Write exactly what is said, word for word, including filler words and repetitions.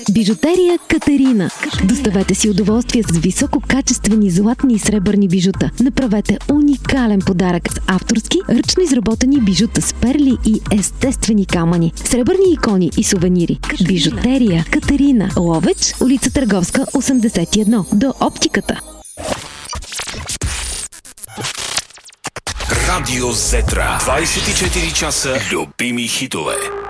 Бижутерия Катерина. Доставете си удоволствие с висококачествени златни и сребърни бижута. Направете уникален подарък с авторски, ръчно изработени бижута с перли и естествени камъни, сребърни икони и сувенири. Бижутерия Катерина. Ловеч, улица Търговска, осемдесет и едно. До оптиката. Радио Зетра. двайсет и четири часа любими хитове.